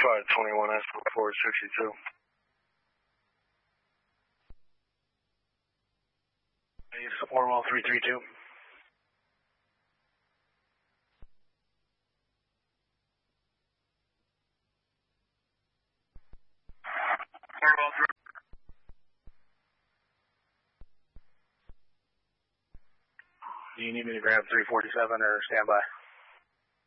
521 S462. Support well 332. Do you need me to grab 347 or stand by?